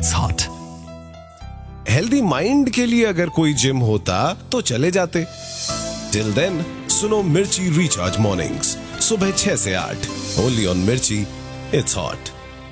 It's hot. Healthy mind के लिए अगर कोई जिम होता तो चले जाते। टिल देन सुनो मिर्ची रिचार्ज मॉर्निंग्स सुबह 6 से 8 ओनली ऑन मिर्ची, इट्स हॉट।